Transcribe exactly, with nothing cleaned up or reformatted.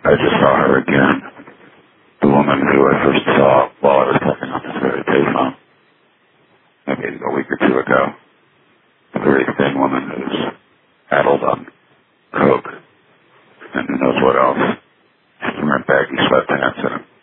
I just saw her again. The woman who I first saw while I was talking on this very payphone, maybe a week or two ago. A very thin woman who's addled on coke and who knows what else. She's wearing baggy sweatpants and a